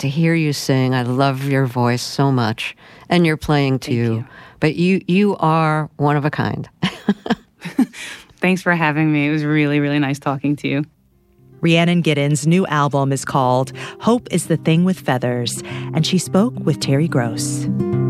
to hear you sing. I love your voice so much, and your playing too. You. But you are one of a kind. Thanks for having me. It was really, really nice talking to you. Rhiannon Giddens' new album is called Hope is the Thing with Feathers, and she spoke with Terry Gross.